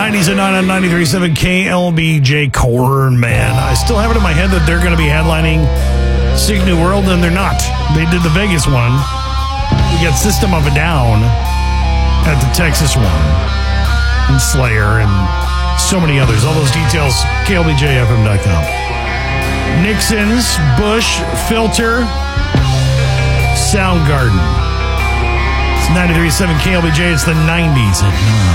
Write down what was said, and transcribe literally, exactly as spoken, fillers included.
nineties and nine on ninety-three point seven K L B J. Corn, man. I still have it in my head that they're going to be headlining Sick New World, and they're not. They did the Vegas one. We got System of a Down at the Texas one. And Slayer and so many others. All those details, K L B J F M dot com. Nixon's, Bush, Filter, Soundgarden. It's ninety-three point seven K L B J. It's the nineties at nine.